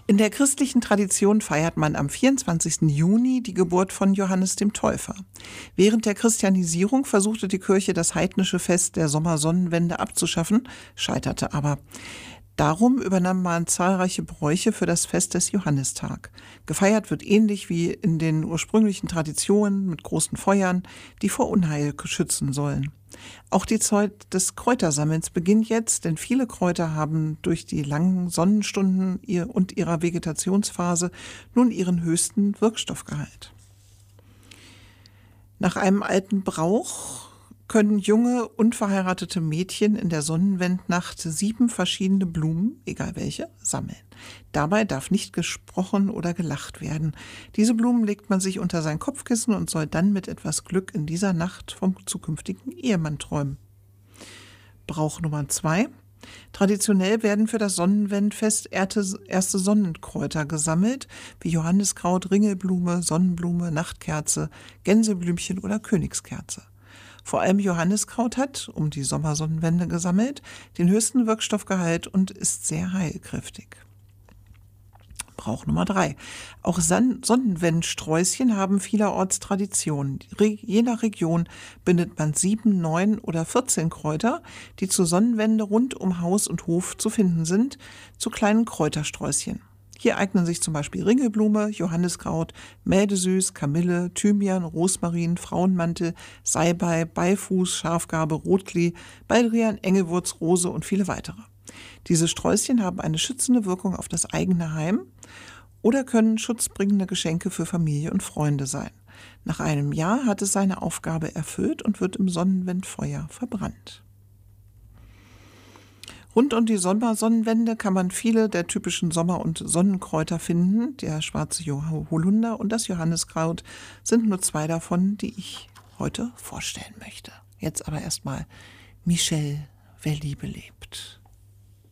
In der christlichen Tradition feiert man am 24. Juni die Geburt von Johannes dem Täufer. Während der Christianisierung versuchte die Kirche, das heidnische Fest der Sommersonnenwende abzuschaffen, scheiterte aber. Darum übernahm man zahlreiche Bräuche für das Fest des Johannistag. Gefeiert wird ähnlich wie in den ursprünglichen Traditionen mit großen Feuern, die vor Unheil schützen sollen. Auch die Zeit des Kräutersammelns beginnt jetzt, denn viele Kräuter haben durch die langen Sonnenstunden und ihrer Vegetationsphase nun ihren höchsten Wirkstoffgehalt. Nach einem alten Brauch können junge, unverheiratete Mädchen in der Sonnenwendnacht 7 verschiedene Blumen, egal welche, sammeln. Dabei darf nicht gesprochen oder gelacht werden. Diese Blumen legt man sich unter sein Kopfkissen und soll dann mit etwas Glück in dieser Nacht vom zukünftigen Ehemann träumen. Brauch Nummer 2. Traditionell werden für das Sonnenwendfest erste Sonnenkräuter gesammelt, wie Johanniskraut, Ringelblume, Sonnenblume, Nachtkerze, Gänseblümchen oder Königskerze. Vor allem Johanniskraut hat, um die Sommersonnenwende gesammelt, den höchsten Wirkstoffgehalt und ist sehr heilkräftig. Brauch Nummer 3. Auch Sonnenwendsträußchen haben vielerorts Traditionen. Je nach Region bindet man 7, 9 oder 14 Kräuter, die zur Sonnenwende rund um Haus und Hof zu finden sind, zu kleinen Kräutersträußchen. Hier eignen sich zum Beispiel Ringelblume, Johanniskraut, Mädesüß, Kamille, Thymian, Rosmarin, Frauenmantel, Salbei, Beifuß, Schafgarbe, Rotklee, Baldrian, Engelwurz, Rose und viele weitere. Diese Sträußchen haben eine schützende Wirkung auf das eigene Heim oder können schutzbringende Geschenke für Familie und Freunde sein. Nach einem Jahr hat es seine Aufgabe erfüllt und wird im Sonnenwendfeuer verbrannt. Rund um die Sommersonnenwende kann man viele der typischen Sommer- und Sonnenkräuter finden. Der schwarze Holunder und das Johanniskraut sind nur 2 davon, die ich heute vorstellen möchte. Jetzt aber erstmal Michel, wer Liebe lebt.